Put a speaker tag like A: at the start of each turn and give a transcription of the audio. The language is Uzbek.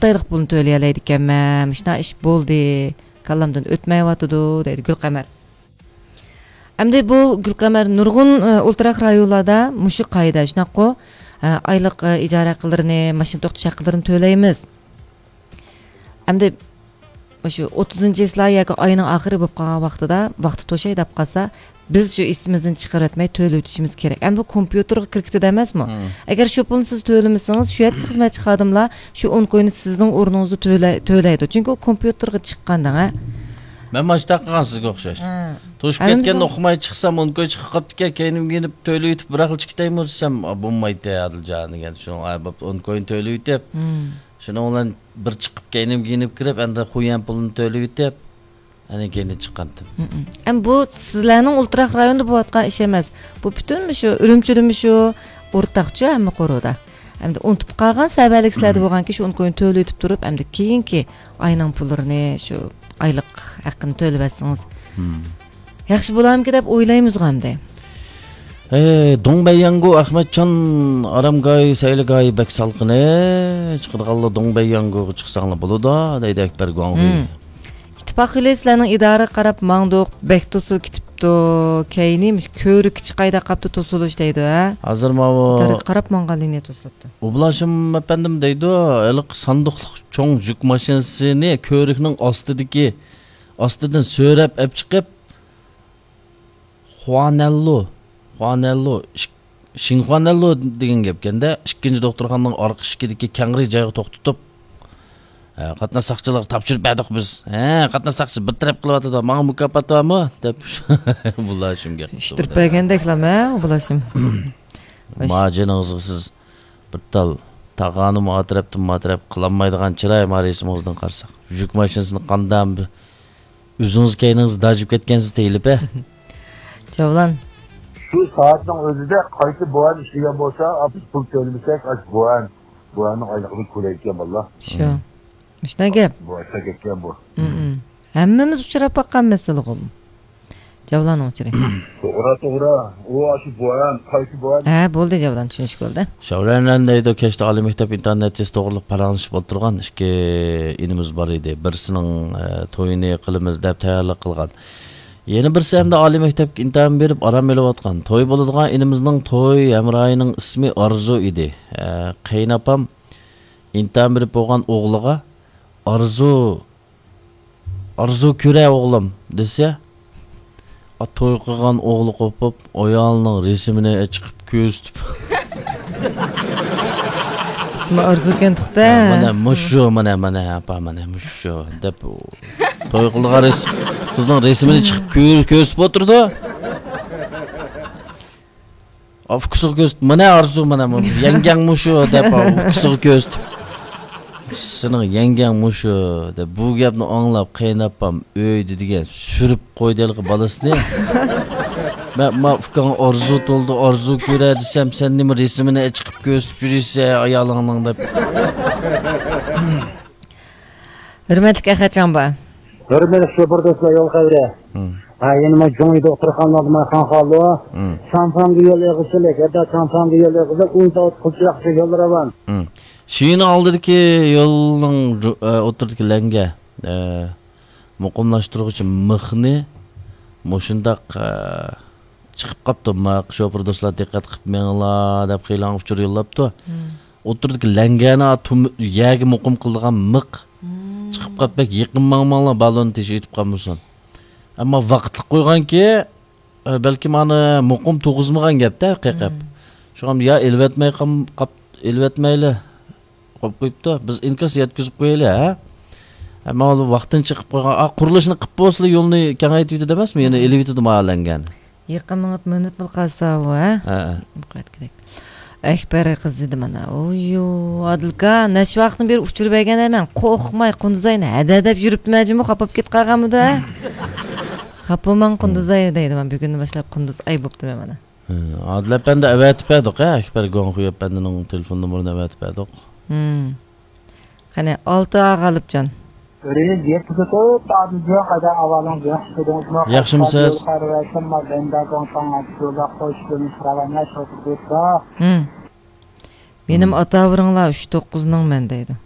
A: aylık pulunu töyleyeleydi ekanman. Müşna iş boldi. Kallamdan ötmeyivatıdı deydi Gülqamar. Әмді бұл Gülqamar nurgun ultraq rayonlarda muşu qayda şunaqo aylık icra qılırını, maşin to'xtash haqlarini to'laymiz. Әмді şu 30-cı islah yoki ayının axiri bo'lib qolgan vaqtida vaqti to'shay deb qolsa biz shu ismimizdan chiqarib o'tmay to'lab o'tishimiz kerak. Endi bu kompyuterga kirkitdi emasmi? Agar shu pulni siz to'lamasangiz, shu yerga xizmatchi xodimlar shu 10 coinni sizning o'rningizni to'laydi. Chunki u kompyuterga chiqqandan ha.
B: Ben maçta qilgan sizga o'xshash. To'shib ketganda o'qimay chiqsam, 10 coin chiqib qolibdi, keyin kelib to'lab o'tib, bir xil chiqitaymi desam, bo'lmaydi Adiljon degan. Shuni 10 coin to'lab o'tib, shuni bilan bir chiqib keyin kirib, endi qo'ygan pulni to'lab o'tib, ana keyin chiqqandim.
A: Bu sizlarning ultraq rayonda bo'layotgan ish emas. Bu butunmi shu Urumchidimi shu o'rtaqcha hamma qo'roda. Endi unutib qolgan sabaliklarda bo'lganki, shu 10 coin to'lab o'tib turib, endi keyinki ayning pullarini shu aylık hakkını tölebersiniz. Yaxşı bulamki deb o'ylaymiz hamda.
B: Dongbayyango Ahmetcan Aramgay Sayligay bek salqını chiqadiganlar Dongbayyangoga chiqsanglar bo'ladi deydi Akbar Gongi.
A: İttifoq xileslarning idora qarab mangdoq bek to'sul ketibdi. Keyinimiz ko'rik chiqayda qapti to'silish deydi ha.
B: Hozir mana
A: qarab manganligini to'silibdi.
B: Ublashim efendim deydi, eliq sanduqliq cho'ng yuk mashinasini ko'rikning ostidan so'rab olib chiqib Xuanello Shinxuanello degan gapganda ikkinchi doktorxonaning orqa eshigidagi kangri joyga to'xtatib qatnashchilar topshirib berdik biz. Qatnashchi bir taraf qilyapti, menga mukofot bormi deb bulashimga.
A: Ishtirib bergandeklarmi bulashim.
B: Majiningizga siz bir tal tag'ani matrab qilolmaydigan chiroy marisimizdan qarsak. Yuk mashinasini qandan o'zingiz keyningiz dajib ketgansiz deyilib
A: Javlan.
C: Şu saatning o'zida qaysi bo'an ishlagan bo'lsa, apis pul to'lamasak, bo'anning oyligini ko'rayotgan bo'llar.
A: Shu. Shuna gap.
C: Bu gapgan bu.
A: Hammamiz uchrab baqqan masala bu. Javlan o'chiri.
C: To'g'ri. U shu bo'an, qaysi bo'an?
A: Bo'ldi Javlan, tushunish bo'ldi.
B: Shavlandan deydi, kechda oliy maktab internetda to'g'riliq paranglashib o'tirgan ikki inimiz bor edi. Birisining to'yini qilamiz deb tayyorlik qilgan. Yeni birisi hamda oliy maktabga imtihon berib aram bo'layotgan. To'y bo'ladigan inimizning to'y hamroyining ismi Arzu edi. Qaynapam imtihon berib bo'lgan o'g'liga Arzu ko'ra o'g'lim desa, to'y qilgan o'g'li qo'pib, ayolning resmini chiqib ko'ztib.
A: İsmi Arzu ekan-da.
B: Mana mushu deb to'y qilgan qizning resmini chiqib ko'ztib o'tirdi. Afkusiga ko'ztib, mana Arzu mana yangang mushu deb afkusiga ko'ztib. Sening yangang mushu deb bu gapni anglab qaynapam o'ydi degan surib qo'ydilgi bolasini. Men fikrim Arzu to'ldi, Arzu ko'ra desam, sen nima resmini chiqib ko'ztib yurisa ayolingning deb.
A: Hurmatli Ahadjon ba.
C: Hurmatli shopardoslar yo'l xayri. Yeni ma jo'ngi doktorxonalarga maqon qoldi. Sanfanga yo'l yig'ishlik, hadda sanfanga yo'l yig'ishlik, 10 soat qilchiqcha yo'llaraman.
B: Şiini aldırki yolun oturdaki lenge muqimlashtiruvchi mixni mushundaq chiqib qapti. Shofir do'stlar diqqat qilib menglar deb qiylan uchur yo'llabdi. Oturdaki lengani yagi muqim qildigan miq chiqib qapbek yaqin mangmanglar balon teshib etib qolmasin. Ammo vaqtli qo'yganki balki meni muqim to'g'izmagan gapda haqiqat. Shu ham ya elvatmayli qo'yibdi. Biz inkas yetkazib qo'yaylik, ha? Ammo vaqtincha qilib qo'ygan, qurilishni qilib bo'lsa yo'lni kengaytirib yetadi emasmi? Yana elevitida ma'langan.
A: Yaqin minut bil qolsa, ha? Qo'yat kerak. Akbar qiz dedi mana. Oyo, Adilka, necha vaqtni berib uchirib berganman. Qo'rqmay Qunduzayni hadadab yuribmajimi, xapab ket qolganmidi? Xapaman Qunduzay deydi. Men bugundan boshlab Qunduz ay bo'pti mana.
B: Adilapanda avatib berdik, Akbar Gonxo'yab bendining telefon nomerini avatib berdik.
A: Qani 6 G'alibjon.
B: Yaxshimisiz?
A: Benim ata-avringlar 39 ning men deydi.